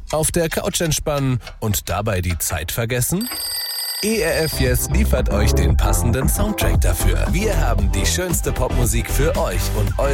Auf der Couch entspannen und dabei die Zeit vergessen? ERF Yes liefert euch den passenden Soundtrack dafür. Wir haben die schönste Popmusik für euch und eure